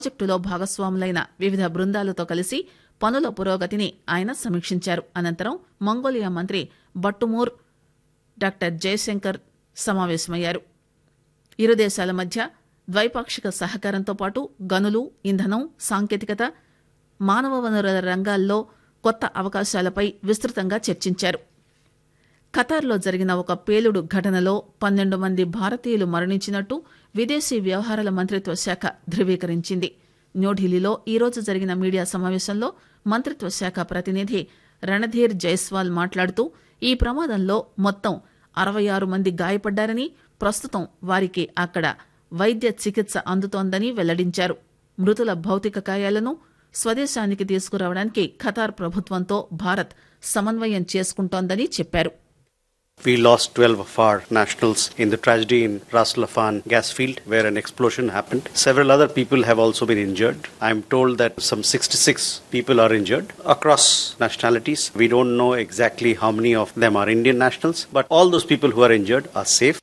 ప్రాజెక్టులో భాగస్వాములైన వివిధ బృందాలతో కలిసి పనుల పురోగతిని ఆయన సమీక్షించారు. అనంతరం మంగోలియా మంత్రి బట్టుమూర్ డాక్టర్ జయశంకర్ సమావేశమయ్యారు. ఇరు దేశాల మధ్య ద్వైపాక్షిక సహకారంతో పాటు గనులు, ఇంధనం, సాంకేతికత, మానవ వనరుల రంగాల్లో కొత్త అవకాశాలపై విస్తృతంగా చర్చించారు. ఖతార్లో జరిగిన ఒక పేలుడు ఘటనలో 12 మంది భారతీయులు మరణించినట్టు విదేశీ వ్యవహారాల మంత్రిత్వ శాఖ ధృవీకరించింది. న్యూఢిల్లీలో ఈరోజు జరిగిన మీడియా సమావేశంలో మంత్రిత్వ శాఖ ప్రతినిధి రణధీర్ జైస్వాల్ మాట్లాడుతూ ఈ ప్రమాదంలో మొత్తం 66 మంది గాయపడ్డారని, ప్రస్తుతం వారికి అక్కడ వైద్య చికిత్స అందుతోందని వెల్లడించారు. మృతుల భౌతిక కాయాలను స్వదేశానికి తీసుకురావడానికి ఖతార్ ప్రభుత్వంతో భారత్ సమన్వయం చేసుకుంటోందని చెప్పారు. We lost 12 of our nationals in the tragedy in Ras Laffan gas field where an explosion happened. Several other people have also been injured. I am told that some 66 people are injured across nationalities. We don't know exactly how many of them are Indian nationals, but all those people who are injured are safe.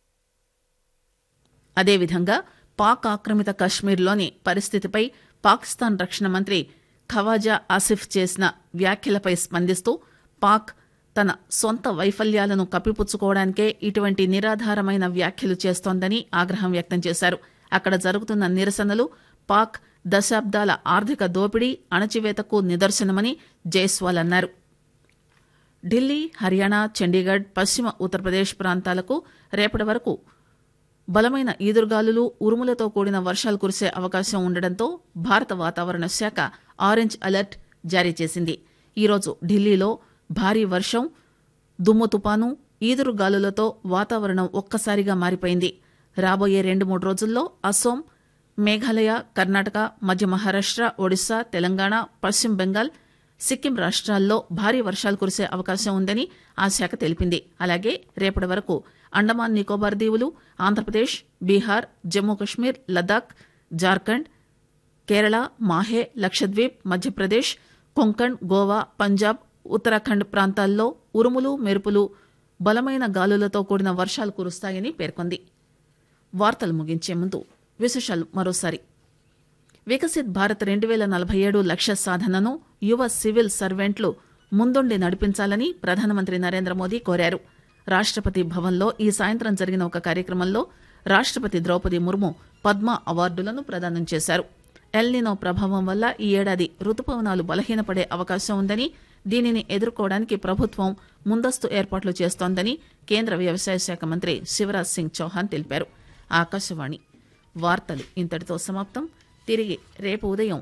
అదేవిధంగా పాక్ ఆక్రమిత కశ్మీర్లోని పరిస్థితిపై పాకిస్తాన్ రక్షణ మంత్రి ఖవాజా ఆసిఫ్ చేసిన వ్యాఖ్యలపై స్పందిస్తూ పాక్ తన సొంత వైఫల్యాలను కప్పిపుచ్చుకోవడానికే ఇటువంటి నిరాధారమైన వ్యాఖ్యలు చేస్తోందని ఆగ్రహం వ్యక్తం చేశారు. అక్కడ జరుగుతున్న నిరసనలు పాక్ దశాబ్దాల ఆర్థిక దోపిడీ, అణచివేతకు నిదర్శనమని జైస్వాల్ అన్నారు. ఢిల్లీ, హర్యానా, చండీగఢ్, పశ్చిమ ఉత్తరప్రదేశ్ ప్రాంతాలకు రేపటి వరకు బలమైన ఈదురుగాలులు, ఉరుములతో కూడిన వర్షాలు కురిసే అవకాశం ఉండడంతో భారత వాతావరణ శాఖ ఆరెంజ్ అలర్ట్ జారీ చేసింది. ఈరోజు ఢిల్లీలో భారీ వర్షం, దుమ్ము తుపాను, ఈదురుగాలులతో వాతావరణం ఒక్కసారిగా మారిపోయింది. రాబోయే 2-3 రోజుల్లో అసోం, మేఘాలయ, కర్ణాటక, మధ్య మహారాష్ట్ర, ఒడిశా, తెలంగాణ, పశ్చిమ బెంగాల్, సిక్కిం రాష్ట్రాల్లో భారీ వర్షాలు కురిసే అవకాశం ఉందని ఆ శాఖ తెలిపింది. అలాగే రేపటి వరకు అండమాన్ నికోబార్ దీవులు, ఆంధ్రప్రదేశ్, బీహార్, జమ్మూ కశ్మీర్, లద్దాఖ్, జార్ఖండ్, కేరళ, మాహే, లక్షద్వీప్, మధ్యప్రదేశ్, కొంకణ్, గోవా, పంజాబ్, ఉత్తరాఖండ్ ప్రాంతాల్లో ఉరుములు, మెరుపులు, బలమైన గాలులతో కూడిన వర్షాలు కురుస్తాయని పేర్కొంది. వార్తలు ముగించే ముందు విశేషాలు మరోసారి. వికసిత్ భారత్ 2047 లక్ష్య సాధనను యువ సివిల్ సర్వెంట్లు ముందుండి నడిపించాలని ప్రధానమంత్రి నరేంద్ర మోదీ కోరారు. రాష్టపతి భవన్లో ఈ సాయంత్రం జరిగిన ఒక కార్యక్రమంలో రాష్టపతి ద్రౌపది ముర్ము పద్మ అవార్డులను ప్రదానం చేశారు. ఎల్నినో ప్రభావం వల్ల ఈ ఏడాది రుతుపవనాలు బలహీనపడే అవకాశం ఉందని, దీనిని ఎదుర్కోవడానికి ప్రభుత్వం ముందస్తు ఏర్పాట్లు చేస్తోందని కేంద్ర వ్యవసాయ శాఖ మంత్రి శివరాజ్ సింగ్ చౌహాన్ తెలిపారు. ఆకాశవాణి వార్తలు ఇంతటితో సమాప్తం. తిరిగి రేపు ఉదయం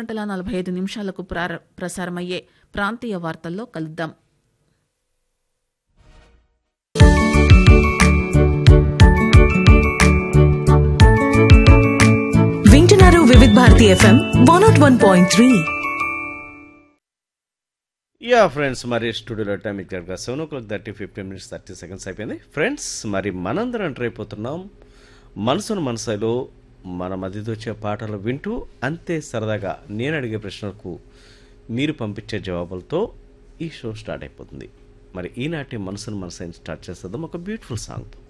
6:45 ప్రసారమయ్యే ప్రాంతీయ వార్తల్లో కలుద్దాం. వింటున్నారు వివిధ భారతి FM 101.3. యా ఫ్రెండ్స్, మరి స్టూడియోలో టైం ఎగ్జాక్ట్గా 7:30 అయిపోయింది. ఫ్రెండ్స్, మరి మనందరం ఎంటర్ అయిపోతున్నాం మనసును మనసులో మన మధ్యతో వచ్చే పాటలు వింటూ, అంతే సరదాగా నేను అడిగే ప్రశ్నలకు మీరు పంపించే జవాబులతో ఈ షో స్టార్ట్ అయిపోతుంది. మరి ఈనాటి మనసును మనసు స్టార్ట్ చేసేద్దాం ఒక బ్యూటిఫుల్ సాంగ్తో.